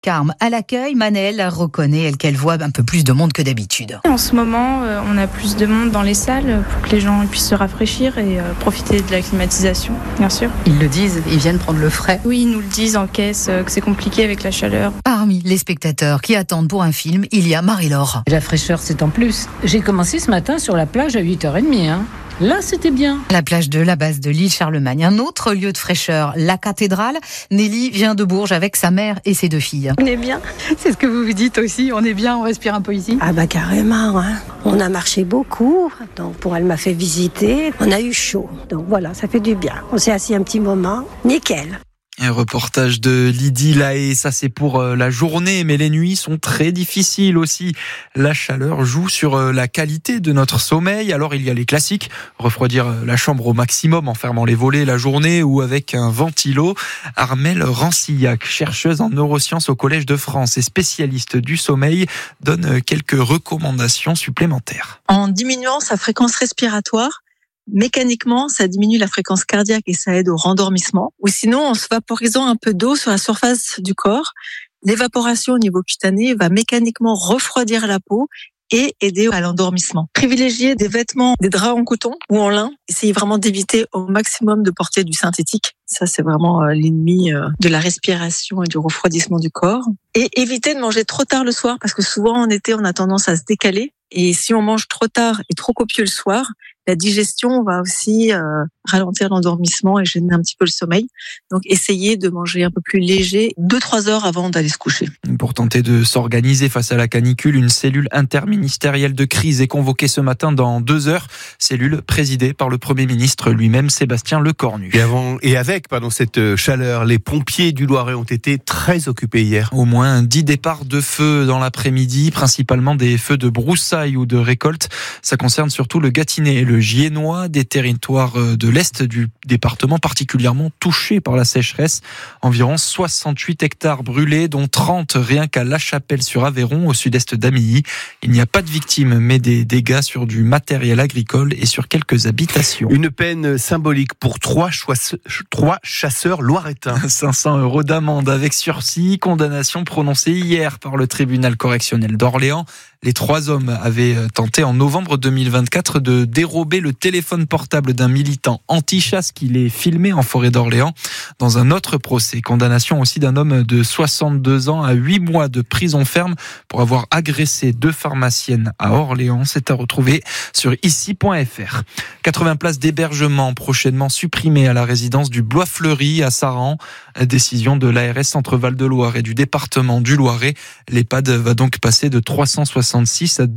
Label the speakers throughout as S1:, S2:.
S1: Carme à l'accueil, Manel reconnaît qu'elle voit un peu plus de monde que d'habitude.
S2: En ce moment, on a plus de monde dans les salles pour que les gens puissent se rafraîchir et profiter de la climatisation, bien sûr.
S3: Ils le disent, ils viennent prendre le frais.
S2: Oui, ils nous le disent en caisse, que c'est compliqué avec la chaleur.
S1: Parmi les spectateurs qui attendent pour un film, il y a Marie-Laure.
S3: La fraîcheur, c'est en plus. J'ai commencé ce matin sur la plage à 8h30. Là, c'était bien.
S1: La plage de la base de l'île Charlemagne, un autre lieu de fraîcheur, la cathédrale. Nelly vient de Bourges avec sa mère et ses 2 filles.
S2: On est bien.
S3: C'est ce que vous vous dites aussi, on est bien, on respire un peu ici.
S4: Ah bah carrément, hein. On a marché beaucoup, donc elle m'a fait visiter. On a eu chaud, donc voilà, ça fait du bien. On s'est assis un petit moment, nickel.
S5: Un reportage de Lydie Lahaye, ça c'est pour la journée, mais les nuits sont très difficiles aussi. La chaleur joue sur la qualité de notre sommeil, alors il y a les classiques, refroidir la chambre au maximum en fermant les volets la journée ou avec un ventilo. Armelle Rancillac, chercheuse en neurosciences au Collège de France et spécialiste du sommeil, donne quelques recommandations supplémentaires.
S6: En diminuant sa fréquence respiratoire, mécaniquement, ça diminue la fréquence cardiaque et ça aide au rendormissement. Ou sinon, en se vaporisant un peu d'eau sur la surface du corps, l'évaporation au niveau cutané va mécaniquement refroidir la peau et aider à l'endormissement. Privilégier des vêtements, des draps en coton ou en lin. Essayez vraiment d'éviter au maximum de porter du synthétique. Ça, c'est vraiment l'ennemi de la respiration et du refroidissement du corps. Et éviter de manger trop tard le soir parce que souvent en été, on a tendance à se décaler. Et si on mange trop tard et trop copieux le soir, la digestion va aussi ralentir l'endormissement et gêner un petit peu le sommeil. Donc, essayez de manger un peu plus léger 2-3 heures avant d'aller se coucher.
S5: Pour tenter de s'organiser face à la canicule, une cellule interministérielle de crise est convoquée ce matin dans 2 heures. Cellule présidée par le Premier ministre lui-même, Sébastien Lecornu.
S7: Et avec cette chaleur, les pompiers du Loiret ont été très occupés hier.
S5: Au moins 10 départs de feu dans l'après-midi, principalement des feux de broussailles ou de récolte. Ça concerne surtout le Gâtinais et le Giennois, des territoires de l'Est du département particulièrement touchés par la sécheresse. Environ 68 hectares brûlés, dont 30 rien qu'à La Chapelle-sur-Aveyron, au sud-est d'Amilly. Il n'y a pas de victimes, mais des dégâts sur du matériel agricole et sur quelques habitations.
S7: Une peine symbolique pour 3 chasseurs loiretains.
S5: 500 € d'amende avec sursis, condamnation prononcée hier par le tribunal correctionnel d'Orléans. Les 3 hommes avaient tenté en novembre 2024 de dérober le téléphone portable d'un militant anti-chasse qui les filmait en forêt d'Orléans. Dans un autre procès, condamnation aussi d'un homme de 62 ans à 8 mois de prison ferme pour avoir agressé 2 pharmaciennes à Orléans. C'est à retrouver sur ici.fr. 80 places d'hébergement prochainement supprimées à la résidence du Bois-Fleuri à Saran. Décision de l'ARS Centre-Val de Loire et du département du Loiret. L'EHPAD va donc passer de 366 à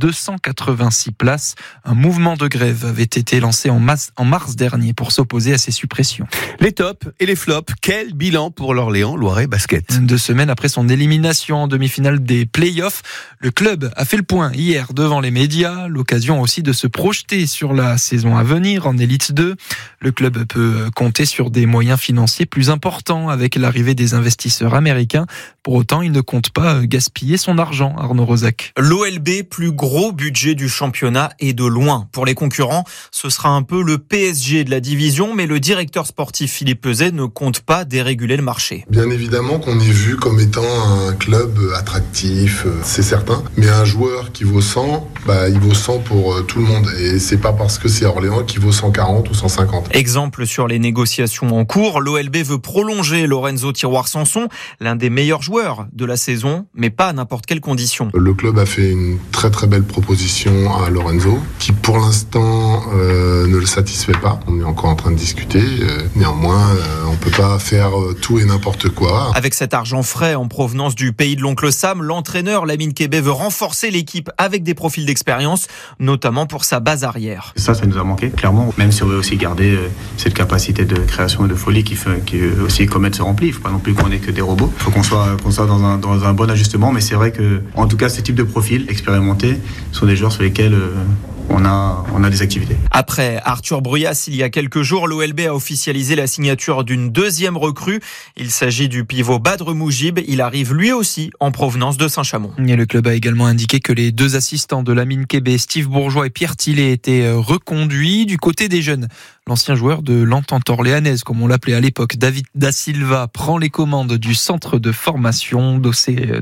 S5: 286 places. Un mouvement de grève avait été lancé en mars dernier pour s'opposer à ces suppressions.
S7: Les tops et les flops, quel bilan pour l'Orléans Loiret Basket?
S5: 2 semaines après son élimination en demi-finale des play-offs, le club a fait le point hier devant les médias, l'occasion aussi de se projeter sur la saison à venir en Élite 2. Le club peut compter sur des moyens financiers plus importants avec l'arrivée des investisseurs américains. Pour autant, il ne compte pas gaspiller son argent, Arnaud Rosac.
S8: L'OLB, plus gros budget du championnat et de loin. Pour les concurrents, ce sera un peu le PSG de la division, mais le directeur sportif Philippe Peuzet ne compte pas déréguler le marché.
S9: Bien évidemment qu'on est vu comme étant un club attractif, c'est certain, mais un joueur qui vaut 100, il vaut 100 pour tout le monde, et c'est pas parce que c'est Orléans qui vaut 140 ou 150.
S8: Exemple sur les négociations en cours, l'OLB veut prolonger Lorenzo Tiroir-Sanson, l'un des meilleurs joueurs de la saison, mais pas à n'importe quelles conditions.
S9: Le club a fait une très très belle proposition à Lorenzo, qui pour l'instant ne le satisfait pas. On est encore en train de discuter. Néanmoins, on peut pas faire tout et n'importe quoi.
S8: Avec cet argent frais en provenance du pays de l'oncle Sam, l'entraîneur Lamine Kébé veut renforcer l'équipe avec des profils d'expérience, notamment pour sa base arrière.
S10: Ça nous a manqué, clairement. Même si on veut aussi garder cette capacité de création et de folie qui aussi Comet se remplit. Il ne faut pas non plus qu'on ait que des robots. Il faut qu'on soit dans un bon ajustement. Mais c'est vrai que, en tout cas, ce type de profils expérimentés sont des joueurs sur lesquels on a des activités.
S8: Après Arthur Bruyas, il y a quelques jours, l'OLB a officialisé la signature d'une 2e recrue. Il s'agit du pivot Badr Moujib. Il arrive lui aussi en provenance de Saint-Chamond.
S5: Et le club a également indiqué que les 2 assistants de Lamine Kébé, Steve Bourgeois et Pierre Tillet, étaient reconduits. Du côté des jeunes, l'ancien joueur de l'Entente orléanaise, comme on l'appelait à l'époque, David Da Silva, prend les commandes du centre de formation.